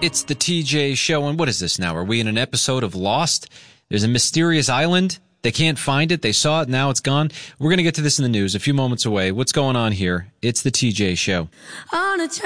It's the TJ Show, and what is this now? Are we in an episode of Lost? There's a mysterious island. They can't find it. They saw it. Now it's gone. We're going to get to this in the news a few moments away. What's going on here? It's the TJ Show.